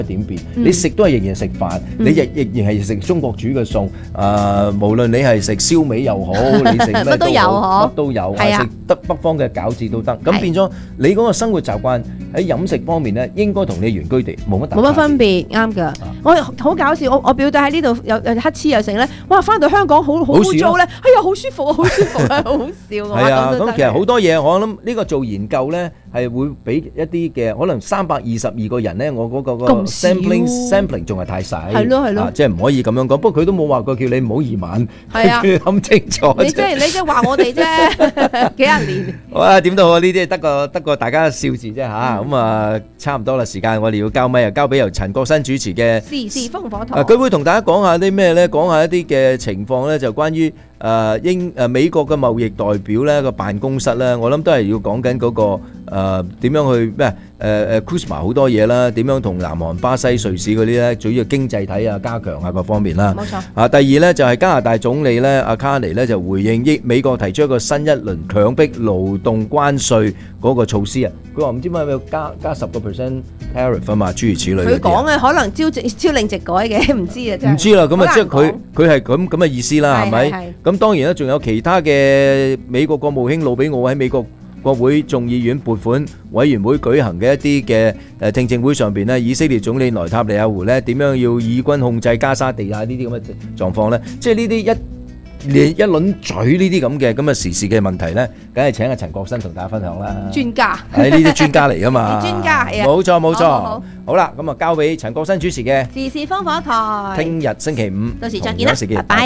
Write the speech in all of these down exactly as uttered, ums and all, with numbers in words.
點變？嗯、你食都係仍然食飯，嗯、你仍仍然係食中國煮嘅餸。誒、呃，無論你係食燒味又好，你食咩都好，乜都有，食得北方嘅餃子都得。咁變咗你嗰個生活習慣喺飲食方面咧，應該同你原居地冇乜冇乜分別，啱㗎。我好搞笑，我我表弟喺呢度有有乞嗤又成咧，哇！翻到香港好好污糟咧，哎呀好舒服啊，好舒服啊，好好笑啊！ 係啊，咁其實好多嘢，我諗呢個做研究咧係會俾一啲嘅可能三百二十二個人咧，我嗰個個 sampling sampling 仲係太細， 係咯係咯， 即係唔可以咁樣講。不過佢都冇話過叫你唔好移民， 係啊， 諗清楚。 你即係你即係話我哋啫，幾廿年。 好啊，點都好，呢啲得個得個大家笑字啫嚇。咁啊，差唔多啦，時間我哋要交咪啊，交俾由陳國新主持嘅時事風火台。 佢會同大家講下啲咩咧？講下一啲嘅情況咧，就關於誒英誒美國嘅貿易代表咧個辦公室咧，我諗都係要講緊嗰個誒點樣去咩誒誒 Kuzma 好多嘢啦，點樣同南韓、巴西、瑞士嗰啲咧，主要經濟體啊加強啊各方面啦。 冇錯。 啊，第二咧就係加拿大總理咧阿卡尼咧就回應益美國提出一個新一輪強迫勞動關稅嗰個措施啊，佢話唔知點解要加加十個 percent tariff 啊嘛，諸如此類。 佢講嘅可能朝朝令夕改嘅，唔知啊真係。 唔知啦，咁啊即係佢佢係咁咁嘅意思啦，係咪？咁當然啦，仲有其他嘅美國國務卿魯比奧喺美國國會眾議院撥款委員會舉行嘅一啲嘅誒聽證會上邊咧，以色列總理內塔尼亞胡咧點樣要以軍控制加沙地啊呢啲咁嘅狀況咧，即係呢啲一連一輪嘴呢啲咁嘅咁嘅時事嘅問題咧，梗係請阿陳國新同大家分享啦。 專家係呢啲專家嚟噶嘛？ 專家係啊， 冇錯冇錯。 好，好， 好啦，咁啊交俾陳國新主持嘅時事風火台。 聽日星期五， 到時再見啦，拜拜。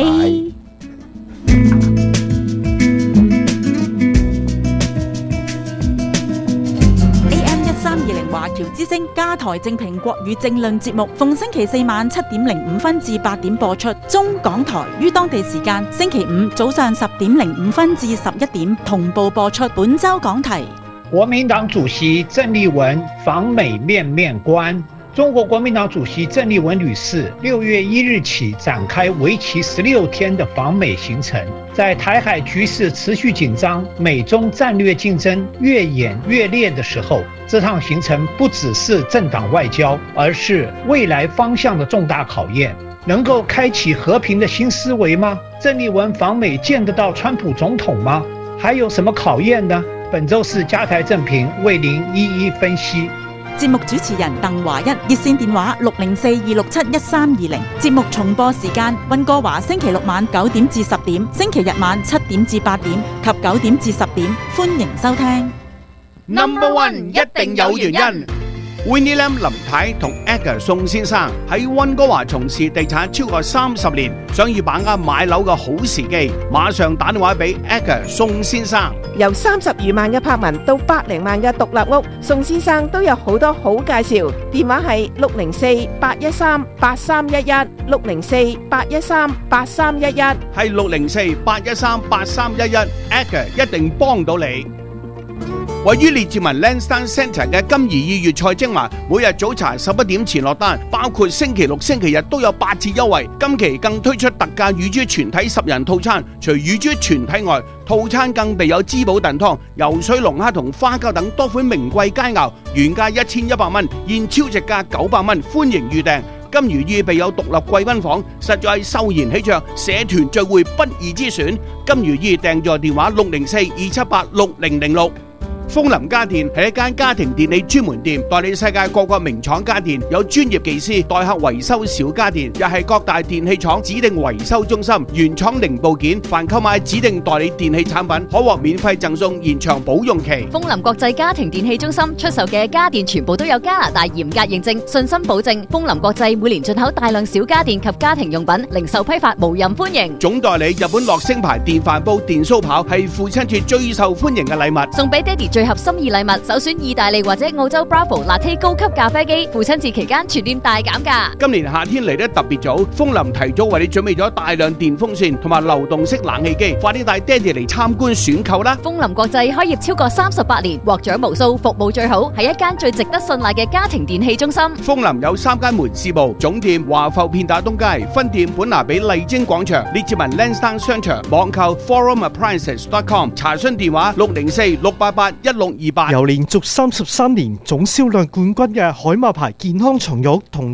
二零華僑之聲加台正評國語政論節目，逢星期四晚七點零五分至八點播出。中港台於當地時間星期五早上十點零五分至十一點同步播出。本周講題： 國民黨主席鄭麗文訪美面面觀。中國國民黨主席鄭麗文女士六月一日起展開為期十六天的訪美行程。在台海局勢持續緊張、美中戰略競爭越演越烈的時候，這趟行程不只是政黨外交，而是未來方向的重大考驗。能夠開啟和平的新思維嗎？鄭麗文訪美見得到川普總統嗎？還有什麼考驗呢？本週是加台正評為您一一分析。 節目主持人鄧華一，熱線電話六零四二六七一三二零。節目重播時間溫哥華星期六晚九點至十點，星期日晚七點至八點及九點至十點，歡迎收聽。 Number One 一定有原因。Winnie Lam 林太同 Edgar 宋先生喺溫哥華從事地產超過三十年，想要把握買樓嘅好時機，馬上打電話俾 Edgar 宋先生。 由三十餘萬嘅柏文到百零萬嘅獨立屋，宋先生都有好多好介紹。電話係六零四八一三八三一一，六零四八一三八三一一， 係六零四八一三八三一一 ，Edgar 一定幫到你。位於列治文 Lansdowne Centre 嘅金怡意粵菜精華，每日早茶十一點前落單，包括星期六、星期日都有八折優惠。今期更推出特價乳豬全體十人套餐，除乳豬全體外，套餐更備有滋補燉湯、游水龍蝦同花膠等多款名貴佳肴，原價一千一百蚊，現超值價九百蚊，歡迎預訂。金如意備有獨立貴賓房，實在係秀賢喜鵲，社團聚會不二之選。金如意訂座電話六零四二七八六零零六。楓林家電係一間家庭電器專門店，代理世界各個名廠家電，有專業技師代客維修小家電，又係各大電器廠指定維修中心，原廠零部件，凡購買指定代理電器產品，可獲免費贈送延長保用期。 楓林國際家庭電器中心出售嘅家電全部都有加拿大嚴格認證，信心保證。楓林國際每年進口大量小家電及家庭用品，零售批發無任歡迎。 總代理日本樂聲牌電飯煲、電酥刨係父親節最受歡迎嘅禮物， 送俾爹哋最合心意禮物，首選意大利或者澳洲 Bravo Latte 高級咖啡機，父親節期間全店大減價。 今年夏天嚟得特別早，楓林提早為你準備咗大量電風扇同埋流動式冷氣機，快啲帶爹哋嚟參觀選購啦！ 楓林國際開業超過三十八年，獲獎無數，服務最好，係一間最值得信賴嘅家庭電器中心。 楓林有三間門市部，總店華埠片打東街，分店本拿比麗晶廣場，列治文 Lansdowne商場，網購 forum appliances dot com， 查詢電話六零四六八八一一六二八。 由連續三十三年總銷量冠軍嘅海馬牌健康床褥同